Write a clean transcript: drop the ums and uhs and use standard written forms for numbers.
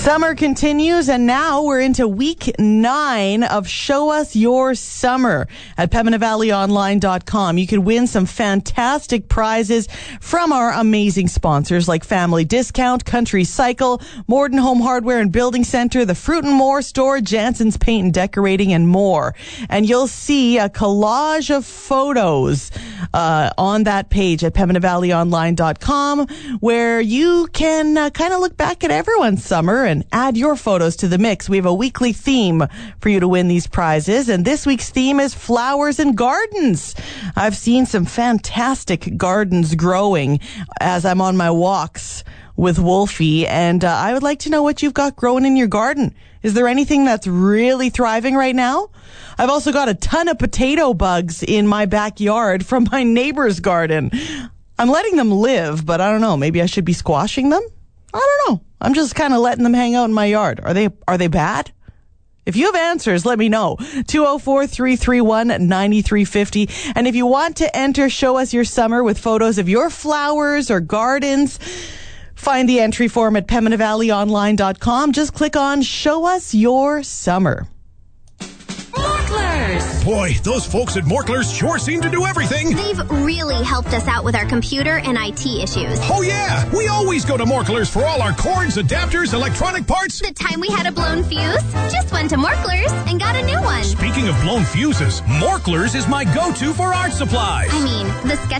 Summer continues, and now we're into week 9 of Show Us Your Summer at PembinaValleyOnline.com. You could win some fantastic prizes from our amazing sponsors like Family Discount, Country Cycle, Morden Home Hardware and Building Center, the Fruit and More Store, Jansen's Paint and Decorating, and more. And you'll see a collage of photos on that page at PembinaValleyOnline.com where you can kind of look back at everyone's summer and add your photos to the mix. We have a weekly theme for you to win these prizes, and this week's theme is flowers and gardens. I've seen some fantastic gardens growing as I'm on my walks with Wolfie, and I would like to know what you've got growing in your garden. Is there anything that's really thriving right now? I've also got a ton of potato bugs in my backyard from my neighbor's garden. I'm letting them live, but I don't know. Maybe I should be squashing them? I don't know. I'm just kind of letting them hang out in my yard. Are they bad? If you have answers, let me know. 204-331-9350. And if you want to enter Show Us Your Summer with photos of your flowers or gardens, find the entry form at PembinaValleyOnline.com. Just click on Show Us Your Summer. Morklers! Boy, those folks at Morklers sure seem to do everything. They've really helped us out with our computer and IT issues. Oh yeah, we always go to Morklers for all our cords, adapters, electronic parts. The time we had a blown fuse, just went to Morklers and got a new one. Speaking of blown fuses, Morklers is my go-to for art supplies. I mean, the sketch